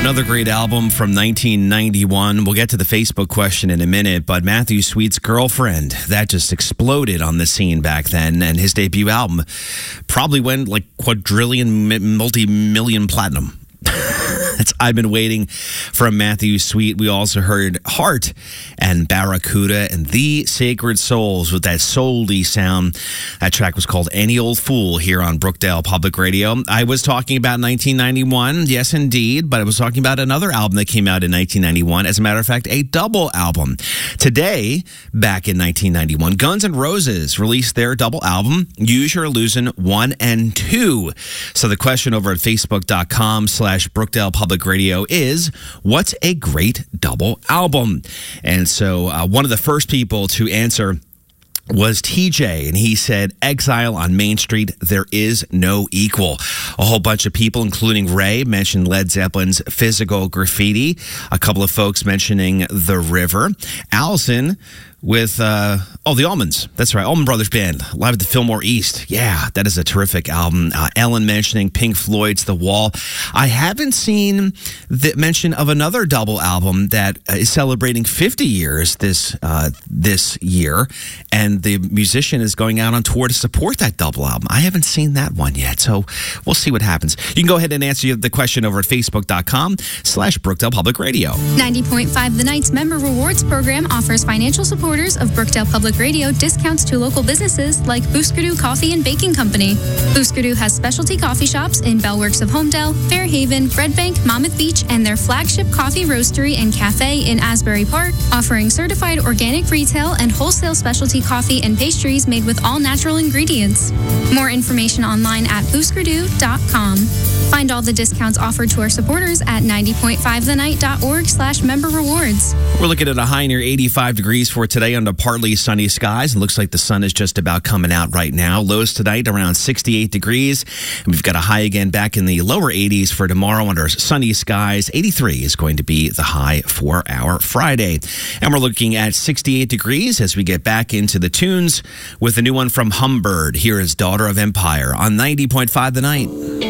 Another great album from 1991. We'll get to the Facebook question in a minute, but Matthew Sweet's Girlfriend, that just exploded on the scene back then, and his debut album probably went like quadrillion, multi-million platinum. I've Been Waiting from Matthew Sweet. We also heard Heart and Barracuda and The Sacred Souls with that soul-y sound. That track was called Any Old Fool here on Brookdale Public Radio. I was talking about 1991, yes indeed, but I was talking about another album that came out in 1991. As a matter of fact, a double album. Today, back in 1991, Guns N' Roses released their double album, Use Your Illusion 1 and 2. So the question over at Facebook.com/Brookdale Public Radio is, what's a great double album? And so one of the first people to answer was TJ, and he said, Exile on Main Street, There Is No Equal. A whole bunch of people, including Ray, mentioned Led Zeppelin's Physical Graffiti. A couple of folks mentioning The River. Allison with, the Allmans. That's right, Allman Brothers Band, live at the Fillmore East. Yeah, that is a terrific album. Ellen mentioning Pink Floyd's The Wall. I haven't seen the mention of another double album that is celebrating 50 years this year, and the musician is going out on tour to support that double album. I haven't seen that one yet, so we'll see what happens. You can go ahead and answer the question over at Facebook.com/Brookdale Public Radio. 90.5 The Night's Member Rewards Program offers financial supporters of Brookdale Public Radio discounts to local businesses like Booskerdoo Coffee and Baking Company. Booskerdoo has specialty coffee shops in Bellworks of Homedale, Fairhaven, Red Bank, Monmouth Beach, and their flagship coffee roastery and cafe in Asbury Park, offering certified organic retail and wholesale specialty coffee and pastries made with all natural ingredients. More information online at booskerdoo.com. Find all the discounts offered to our supporters at 90.5thenight.org/member rewards. We're looking at a high near 85 degrees for today under partly sunny skies. It looks like the sun is just about coming out right now. Lows tonight around 68 degrees. And we've got a high again back in the lower 80s for tomorrow under sunny skies. 83 is going to be the high for our Friday. And we're looking at 68 degrees as we get back into the tunes with a new one from Humbird. Here is Daughter of Empire on 90.5 The Night.